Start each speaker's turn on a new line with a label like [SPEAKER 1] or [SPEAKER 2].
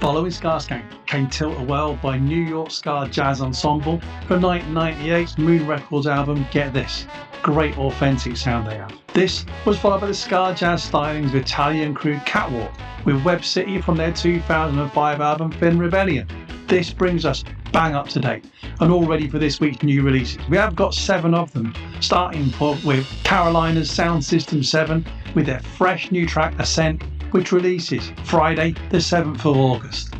[SPEAKER 1] Following Skarskank came Tilt a Whirl by New York Ska Jazz Ensemble from 1998's Moon Records album Get This. Great authentic sound they have. This was followed by the ska jazz stylings of Italian crew Catwalk with Web City from their 2005 album Thin Rebellion. This brings us bang up to date and all ready for this week's new releases. We have got 7 of them, starting with Carolina's Sound System 7 with their fresh new track Ascent, which releases Friday the 7th of August.